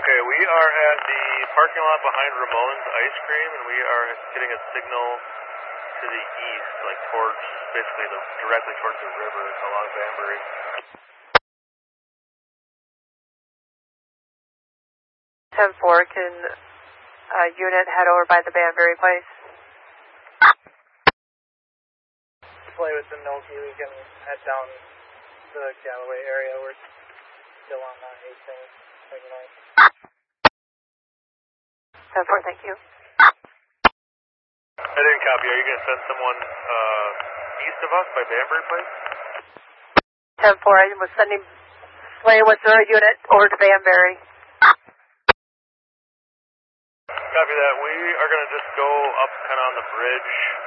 Okay, we are at the parking lot behind Ramon's Ice Cream, and we are getting a signal to the east, like towards, basically directly towards the river along Banbury. 10-4, can unit head over by the Banbury place? Play with the Noki, we can head down the Galloway area. We're still on that Hastings signal. 10-4, thank you. I didn't copy. Are you going to send someone east of us by Banbury Place? 10-4, I was sending Slay with the unit over to Banbury. Copy that. We are going to just go up kind of on the bridge